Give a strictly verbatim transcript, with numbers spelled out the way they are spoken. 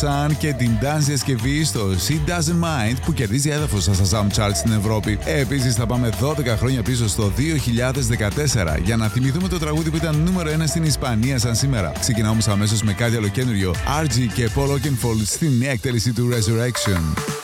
Sun και την dance διασκευή στο She Doesn't Mind που κερδίζει έδαφος στα Sound Charts στην Ευρώπη. Επίσης θα πάμε δώδεκα χρόνια πίσω στο δύο χιλιάδες δεκατέσσερα για να θυμηθούμε το τραγούδι που ήταν νούμερο ένα στην Ισπανία σαν σήμερα. Ξεκινάμε όμως αμέσως με κάτι άλλο καινούριο. αρ τζι και Paul Oakenfold στην νέα εκτέλεση του Resurrection.